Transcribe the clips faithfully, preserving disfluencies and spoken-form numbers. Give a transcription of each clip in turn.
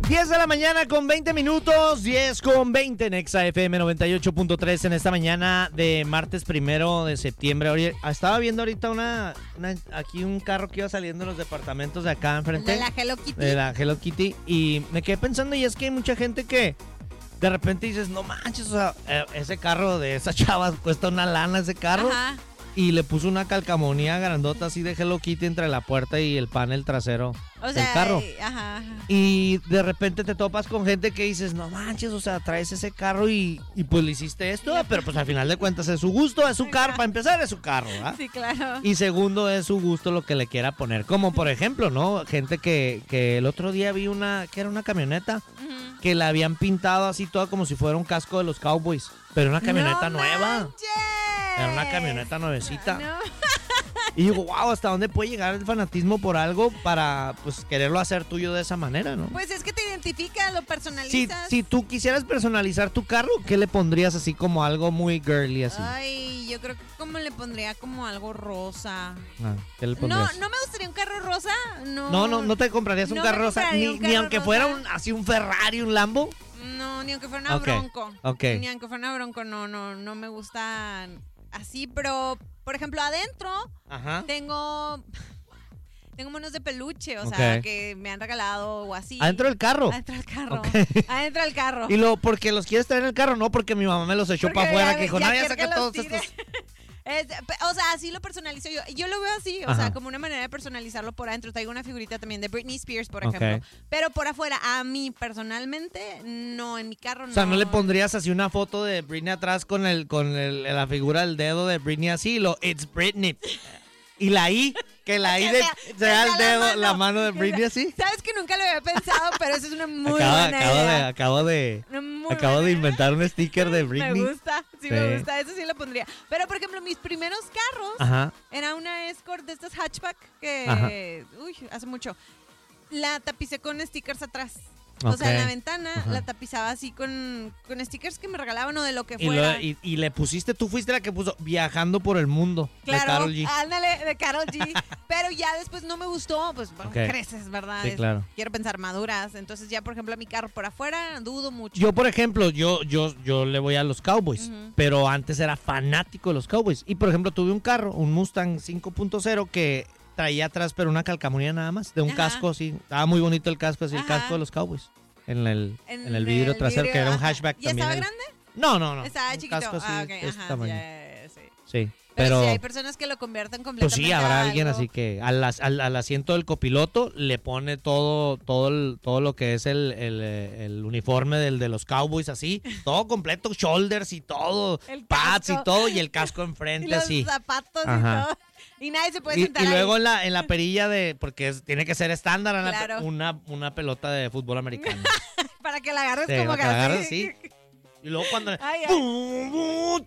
diez de la mañana con veinte minutos, diez con veinte en Exa F M noventa y ocho punto tres en esta mañana de martes primero de septiembre. Oye, estaba viendo ahorita una, una aquí un carro que iba saliendo en los departamentos de acá enfrente. De la Hello Kitty. De la Hello Kitty. Y me quedé pensando, y es que hay mucha gente que de repente dices, no manches, o sea, ese carro de esa chava cuesta una lana ese carro. Ajá. Y le puso una calcamonía grandota así de Hello Kitty entre la puerta y el panel trasero o sea, del carro. eh, ajá, ajá. Y de repente te topas con gente que dices, no manches, o sea, traes ese carro y, y pues le hiciste esto, pero pues al final de cuentas es su gusto, es su carro, para empezar es su carro, ¿verdad? Sí, claro. Y segundo, es su gusto lo que le quiera poner. Como por ejemplo, ¿no? Gente que, que el otro día vi una, que era una camioneta, uh-huh. que la habían pintado así toda como si fuera un casco de los Cowboys, pero una camioneta ¡No nueva. manches! Era una camioneta nuevecita. No. Y digo, wow, ¿hasta dónde puede llegar el fanatismo por algo para pues quererlo hacer tuyo de esa manera, no? Pues es que te identifica, lo Si, personalizas. si tú quisieras personalizar tu carro, ¿qué le pondrías así como algo muy girly así? Ay, yo creo que como le pondría como algo rosa. Ah, ¿qué le No, pondrías? no me gustaría un carro rosa. No, No, no, no te comprarías un no carro me rosa, compraría ni, un ni carro aunque rosa. fuera un, así un Ferrari, un Lambo. No, ni aunque fuera una Okay, Bronco. okay. Ni aunque fuera una Bronco, no, no, no me gustan así, pero por ejemplo adentro Ajá. tengo tengo monos de peluche, o Okay. sea, que me han regalado o así. Adentro del carro. Adentro del carro. Okay. Adentro del carro. Y luego, porque los quieres traer en el carro, no porque mi mamá me los echó Porque para afuera, ya- que dijo, ya no, ya quiere saqué que todos los tire. estos. Es- o sea, así lo personalizo yo. Yo lo veo así, o Ajá. sea, como una manera de personalizarlo por adentro. Traigo una figurita también de Britney Spears, por Ok. ejemplo. Pero por afuera, a mí personalmente, no, en mi carro no. O sea, ¿no le pondrías así una foto de Britney atrás con el con el, la figura del dedo de Britney así? Lo, it's Britney. Y la I, que la I Que de, sea- sea que sea el la dedo, mano. la mano de Que Britney sea- así. Sabes que nunca lo había pensado, pero eso es una muy Acabo, buena acabo de, idea. acabo de, Una muy acabo buena de idea. inventar un sticker de Britney. Me gusta, sí, Sí. me gusta, eso sí lo pondría. Pero, por ejemplo, mis primeros carros Ajá. era una Escort de estas hatchback que, Ajá. uy, hace mucho. La tapicé con stickers atrás. O sea, en Ok. la ventana Ajá. la tapizaba así con, con stickers que me regalaban o de lo que Y, fuera. lo- y, y le pusiste, tú fuiste la que puso Viajando por el Mundo de Claro, Karol G. ándale, de Karol G. Pero ya después no me gustó, pues bueno, Ok. creces, ¿verdad? Sí, Es- claro. Quiero pensar maduras. Entonces ya, por ejemplo, mi carro por afuera, dudo mucho. Yo, por ejemplo, yo, yo, yo le voy a los Cowboys, Ujú. pero antes era fanático de los Cowboys. Y, por ejemplo, tuve un carro, un Mustang cinco punto cero que traía atrás, pero una calcamonía nada más, de un Ajá. casco así. Estaba muy bonito el casco, así, el Ajá. casco de los Cowboys. En el, en En el vidrio el trasero, vidrio, que era un ajá. hatchback ¿Y también. estaba el- grande? No, no, no. Estaba un chiquito. casco así, ah, ok, de este ajá, tamaño. ya, sí. Sí, Pero, pero... sí, hay personas que lo convierten Pues completamente sí, habrá a alguien algo. así que al, as- al, al asiento del copiloto le pone todo todo el- todo lo que es el, el, eh, el uniforme del de los Cowboys así, todo completo, shoulders y todo, El pads y casco. todo y el casco Y enfrente los así. zapatos Ajá. y todo. Y nadie se puede Y, sentar y ahí. luego en la en la perilla de porque es- tiene que ser estándar en la pe- Claro. una una pelota de fútbol americano. Para que la agarres Sí, como para que que la así. agarres así. Y luego cuando Ay, ay. ¡Bum, bum,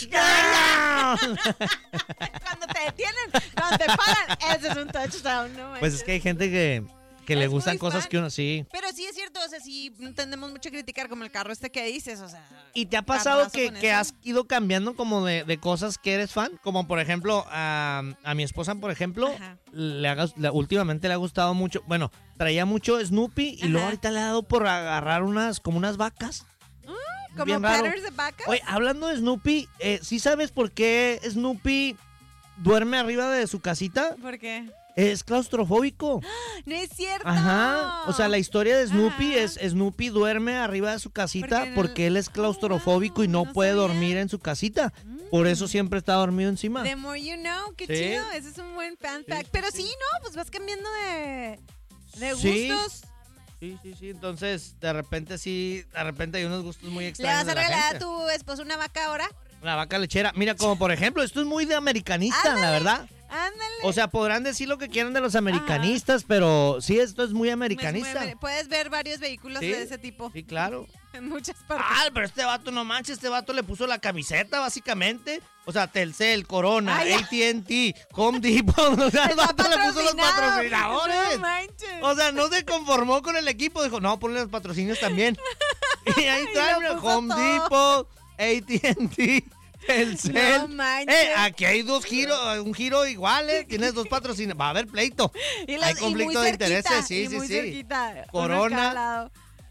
touchdown! Cuando te detienen, cuando te paran, ese es un touchdown, ¿no? Pues es que hay gente que que le Es gustan muy cosas fan. que uno sí. Pero sí es cierto, o sea, sí tendemos mucho a criticar como el carro este que dices, o sea. ¿Y te ha pasado carrazo que, con que eso. has ido cambiando como de, de cosas que eres fan? Como por ejemplo, a, a mi esposa, por ejemplo, Ajá. le haga- le- últimamente le ha gustado mucho, bueno, traía mucho Snoopy y Ajá. luego ahorita le ha dado por agarrar unas, como unas vacas. Como bien raro. patterns de vacas. Oye, hablando de Snoopy, eh, ¿sí sabes por qué Snoopy duerme arriba de su casita? ¿Por qué? Es claustrofóbico. No es cierto. Ajá. O sea, la historia de Snoopy Ajá. es Snoopy duerme arriba de su casita Porque porque, en el- él es claustrofóbico Oh, y no, no puede sabía. dormir en su casita. Por eso siempre está dormido encima. The more you know, qué Sí. chido. Ese es un buen fan Sí, fact. sí, Pero sí. sí, no, pues vas cambiando de, de Sí. gustos. Sí, sí, sí. Entonces, de repente sí, de repente hay unos gustos muy ¿Le extraños. vas a de la regalar a gente. tu esposo una vaca ahora? La vaca lechera. Mira, como por ejemplo, esto es muy de americanista, la Ándale. verdad. Ándale. O sea, podrán decir lo que quieran de los americanistas, pero sí, esto es muy Es muy americanista. amer- Puedes ver varios vehículos Sí. de ese tipo Sí, claro. en muchas partes. Ah, pero este vato, no manches, este vato le puso la camiseta, básicamente. O sea, Telcel, Corona, Ay, ya. A T and T, Home Depot. O sea, el Está vato le puso los patrocinado. patrocinadores. No manches. O sea, no se conformó con el equipo. Dijo, no, ponle los patrocinios también. Y ahí Y está, lo mira, puso Home todo. Depot, A T and T, Telcel. No manches. Eh, aquí hay dos giros, un giro igual, ¿eh? Tienes dos patrocinios. Va a haber pleito. Y, las- hay y conflicto muy de cerquita, intereses, sí, y sí, muy sí. cerquita, uno a Corona. cada lado.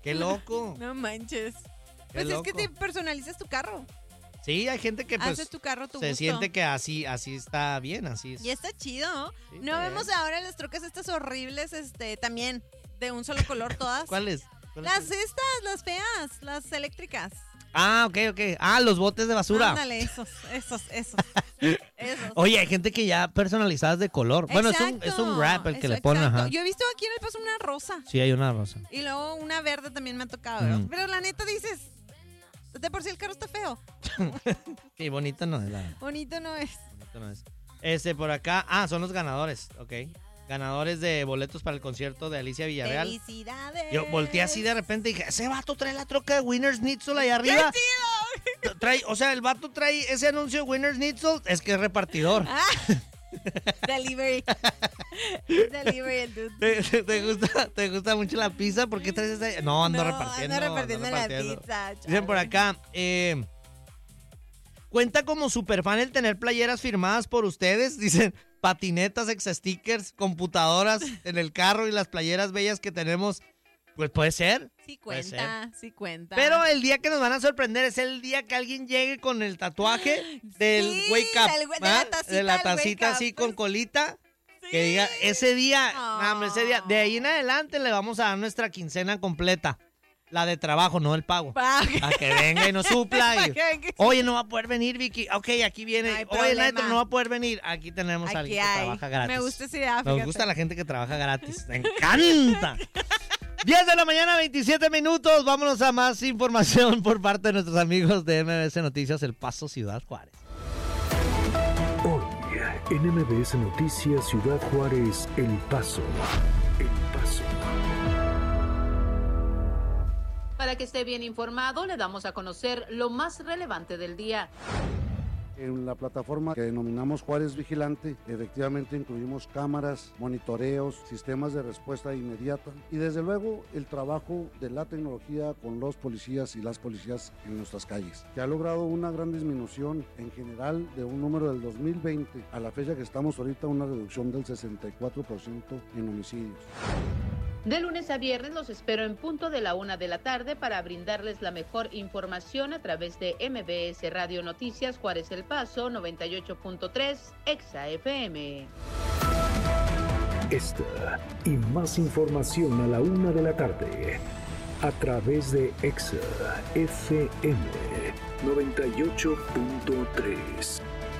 ¡Qué loco! No manches. Qué Pues loco. es que te personalizas tu carro. Sí, hay gente que pues Haces tu carro a tu se gusto. siente que así, así está bien, así es. Y está chido, ¿no? Sí, No está vemos bien. ahora las trocas estas horribles, este, también, de un solo color todas. ¿Cuáles? ¿Cuáles Las son? estas, las feas, las eléctricas. Ah, ok, ok. Ah, los botes de basura. Ándale, esos, esos, esos. esos. Oye, hay gente que ya personalizadas de color. Bueno, es un, Exacto, es un wrap el que eso, le ponen, exacto. ajá. Yo he visto aquí en El Paso una rosa. Sí, hay una rosa. Y luego una verde también me ha tocado. Mm. Pero la neta dices, de por sí el carro está feo. Sí, bonita no es la. Bonito no es. bonito no es. Este, por acá. Ah, son los ganadores, ok. Ganadores de boletos para el concierto de Alicia Villarreal. Felicidades. Yo volteé así de repente y dije, ese vato trae la troca de Winner's Schnitzel ahí arriba. ¡Qué chido! Trae, o sea, el vato trae ese anuncio de Winner's Schnitzel, es que es repartidor. Ah. Delivery. Delivery, el dude. ¿Te, te- te gusta, ¿Te gusta mucho la pizza? ¿Por qué traes esa? No, ando No, repartiendo. ando repartiendo la repartiendo. pizza. Dicen por chale. acá, eh, cuenta como superfan el tener playeras firmadas por ustedes. Dicen, patinetas, ex stickers, computadoras en el carro y las playeras bellas que tenemos. Pues puede ser. Sí Puede cuenta, sí cuenta. Pero el día que nos van a sorprender es el día que alguien llegue con el tatuaje del Sí, wake up. del we- de la ¿verdad? tacita de la del wake tacita up. así con colita. Sí. Que diga, ese día, Oh. no, hombre, ese día, de ahí en adelante le vamos a dar nuestra quincena completa. La de trabajo, no el pago. Pa- Para que venga y nos supla. Pa' Y, que venga. oye, no va a poder venir, Vicky. Ok, aquí viene. No hay Oye, el problema. Nitro no va a poder venir. Aquí tenemos a Aquí alguien que hay. trabaja gratis. Me gusta esa idea, Nos fíjate. gusta la gente que trabaja gratis. Me encanta. diez de la mañana, veintisiete minutos. Vámonos a más información por parte de nuestros amigos de M B S Noticias El Paso, Ciudad Juárez. Hoy, en M B S Noticias Ciudad Juárez, El Paso. El Paso. Para que esté bien informado, le damos a conocer lo más relevante del día. En la plataforma que denominamos Juárez Vigilante, efectivamente incluimos cámaras, monitoreos, sistemas de respuesta inmediata y desde luego el trabajo de la tecnología con los policías y las policías en nuestras calles, que ha logrado una gran disminución en general de un número del dos mil veinte a la fecha que estamos ahorita, una reducción del sesenta y cuatro por ciento en homicidios. De lunes a viernes los espero en punto de la una de la tarde para brindarles la mejor información a través de M B S Radio Noticias Juárez El Paso noventa y ocho punto tres Exa F M. Esta y más información a la una de la tarde a través de Exa F M noventa y ocho punto tres.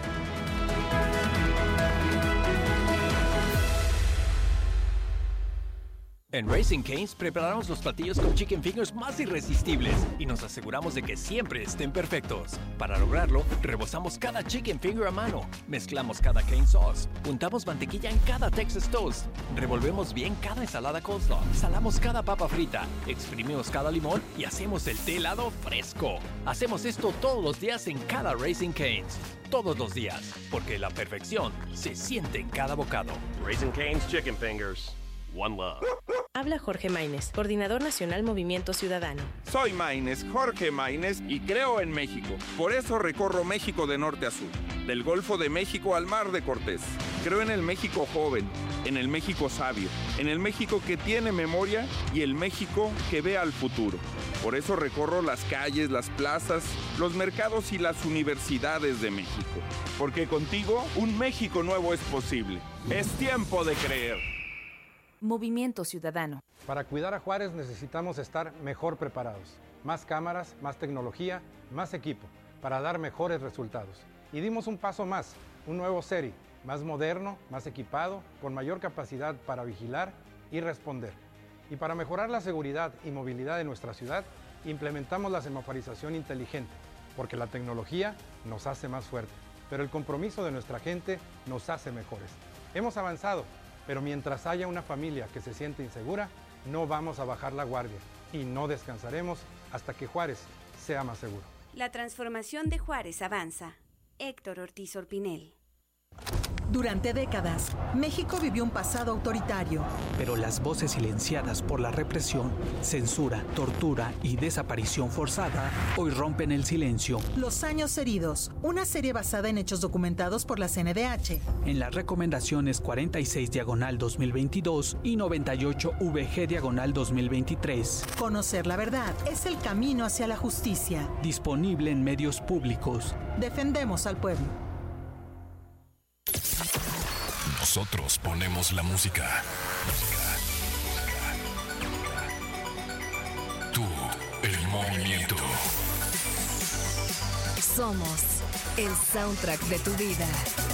En Raising Cane's preparamos los platillos con chicken fingers más irresistibles y nos aseguramos de que siempre estén perfectos. Para lograrlo, rebozamos cada chicken finger a mano, mezclamos cada cane sauce, untamos mantequilla en cada Texas toast, revolvemos bien cada ensalada coleslaw, salamos cada papa frita, exprimimos cada limón y hacemos el té helado fresco. Hacemos esto todos los días en cada Raising Cane's. Todos los días, porque la perfección se siente en cada bocado. Raising Cane's Chicken Fingers. One love. Habla Jorge Maínez, Coordinador Nacional Movimiento Ciudadano. Soy Maínez, Jorge Maínez, y creo en México. Por eso recorro México de norte a sur, del Golfo de México al Mar de Cortés. Creo en el México joven, en el México sabio, en el México que tiene memoria y el México que ve al futuro. Por eso recorro las calles, las plazas, los mercados y las universidades de México. Porque contigo, un México nuevo es posible. Es tiempo de creer. Movimiento Ciudadano. Para cuidar a Juárez necesitamos estar mejor preparados. Más cámaras, más tecnología, más equipo, para dar mejores resultados. Y dimos un paso más, un nuevo SERI, más moderno, más equipado, con mayor capacidad para vigilar y responder. Y para mejorar la seguridad y movilidad de nuestra ciudad, implementamos la semaforización inteligente, porque la tecnología nos hace más fuertes, pero el compromiso de nuestra gente nos hace mejores. Hemos avanzado, pero mientras haya una familia que se siente insegura, no vamos a bajar la guardia y no descansaremos hasta que Juárez sea más seguro. La transformación de Juárez avanza. Héctor Ortiz Orpinel. Durante décadas, México vivió un pasado autoritario. Pero las voces silenciadas por la represión, censura, tortura y desaparición forzada hoy rompen el silencio. Los años heridos, una serie basada en hechos documentados por la C N D H. En las recomendaciones cuarenta y seis diagonal dos mil veintidós y noventa y ocho V G diagonal dos mil veintitrés. Conocer la verdad es el camino hacia la justicia. Disponible en medios públicos. Defendemos al pueblo. Nosotros ponemos la música. Tú, el movimiento. Somos el soundtrack de tu vida.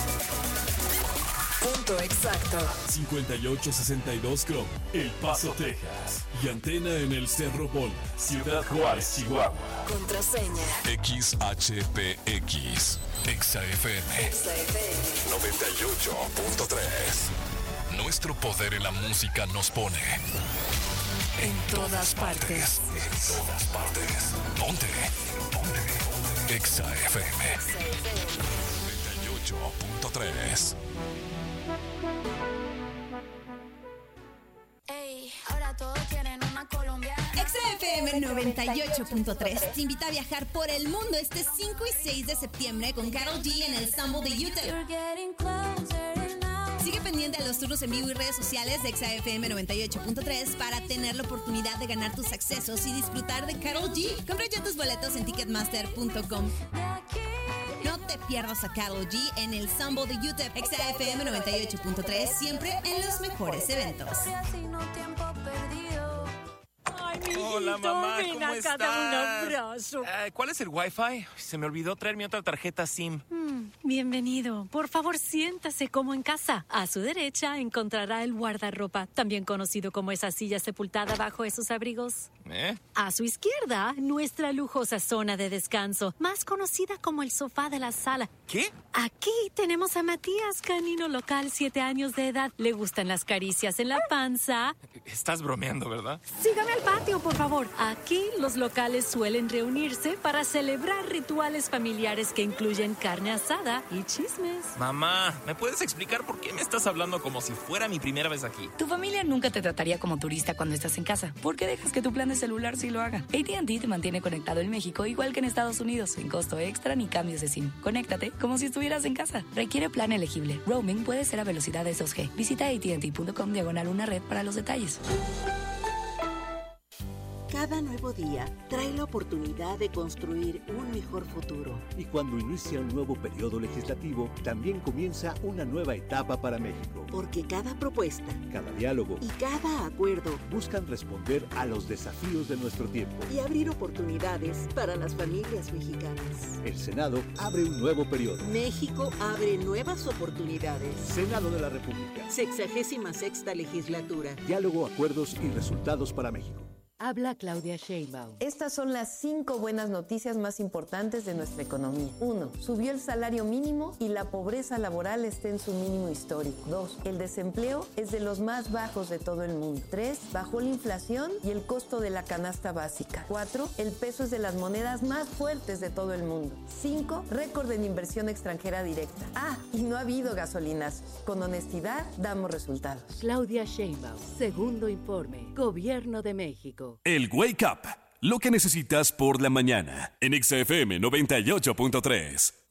Punto exacto. cincuenta y ocho sesenta y dos Chrome, El Paso, Texas. Y antena en el Cerro Bola, Ciudad Juárez, Chihuahua. Contraseña X H P X. Exa F M. Exa F M. noventa y ocho punto tres. Nuestro poder en la música nos pone en todas partes. En todas partes. Ponte. Ponte. Exa F M. noventa y ocho punto tres. Ey, ahora todos quieren una colombiana. Exa F M noventa y ocho punto tres te invita a viajar por el mundo este cinco y seis de septiembre con Karol G en el Stumble de YouTube. Sigue pendiente a los turnos en vivo y redes sociales de Exa F M noventa y ocho punto tres para tener la oportunidad de ganar tus accesos y disfrutar de Karol G. Compra ya tus boletos en ticketmaster punto com. No te pierdas a Karol G en el Stumble de YouTube. Exa F M noventa y ocho punto tres, siempre en los mejores eventos. Ay, mi hijito, hola, mamá, ven ¿cómo acá, estás? dame un abrazo. Eh, ¿Cuál es el Wi-Fi? Se me olvidó traer mi otra tarjeta SIM. Mm, bienvenido. Por favor, siéntase como en casa. A su derecha encontrará el guardarropa, también conocido como esa silla sepultada bajo esos abrigos. ¿Eh? A su izquierda, nuestra lujosa zona de descanso, más conocida como el sofá de la sala. ¿Qué? Aquí tenemos a Matías, canino local, siete años de edad. Le gustan las caricias en la panza. Estás bromeando, ¿verdad? Sígame al patio, por favor. Aquí los locales suelen reunirse para celebrar rituales familiares que incluyen carne asada y chismes. Mamá, ¿me puedes explicar por qué me estás hablando como si fuera mi primera vez aquí? Tu familia nunca te trataría como turista cuando estás en casa. ¿Por qué dejas que tu plan de celular sí lo haga? A T and T te mantiene conectado en México igual que en Estados Unidos, sin costo extra ni cambios de SIM. Conéctate como si estuvieras en casa. Requiere plan elegible. Roaming puede ser a velocidades dos G. Visita A T and T punto com diagonal una red para los detalles. Cada nuevo día trae la oportunidad de construir un mejor futuro. Y cuando inicia un nuevo periodo legislativo, también comienza una nueva etapa para México. Porque cada propuesta, cada diálogo y cada acuerdo buscan responder a los desafíos de nuestro tiempo y abrir oportunidades para las familias mexicanas. El Senado abre un nuevo periodo. México abre nuevas oportunidades. Senado de la República. Sexagésima sexta legislatura. Diálogo, acuerdos y resultados para México. Habla Claudia Sheinbaum. Estas son las cinco buenas noticias más importantes de nuestra economía. Uno, subió el salario mínimo y la pobreza laboral está en su mínimo histórico. Dos, el desempleo es de los más bajos de todo el mundo. Tres, bajó la inflación y el costo de la canasta básica. Cuatro, el peso es de las monedas más fuertes de todo el mundo. Cinco, récord en inversión extranjera directa. Ah, y no ha habido gasolinas. Con honestidad, damos resultados. Claudia Sheinbaum, segundo informe, Gobierno de México. El Wake Up, lo que necesitas por la mañana, en Exa F M noventa y ocho punto tres.